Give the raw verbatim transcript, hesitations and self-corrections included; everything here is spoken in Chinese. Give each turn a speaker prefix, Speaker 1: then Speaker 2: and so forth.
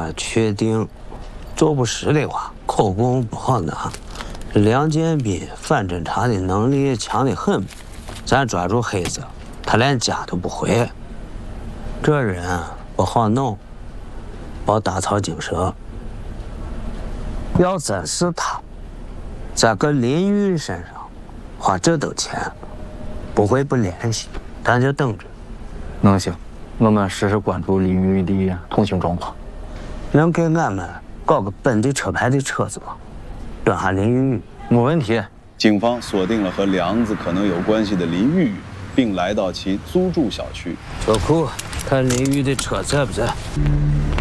Speaker 1: 俺确定做不实的话，口供不好拿。梁建斌反侦查的能力强得很，咱抓住黑子，他连家都不回。这人不好弄，别打草惊蛇。要真是他，在个林玉身上花这等钱，不会不联系，咱就等着。
Speaker 2: 能行，我们时时关注林玉的通行状况。
Speaker 1: 能给俺们搞个本地车牌的车子吗？蹲下林玉，
Speaker 2: 没问题。
Speaker 3: 警方锁定了和梁子可能有关系的林玉，并来到其租住小区。
Speaker 1: 车库看林玉的车在不在？